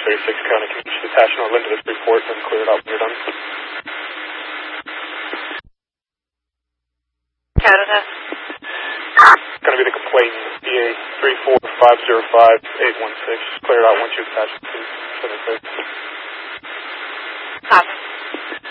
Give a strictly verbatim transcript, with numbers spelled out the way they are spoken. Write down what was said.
thirty-six County, can you just attach Northland to this report and clear it out when you're done? Canada. It's going to be the complainant, D A three four five zero five eight one six. Just clear it out once you attach it to seventy-six. Copy.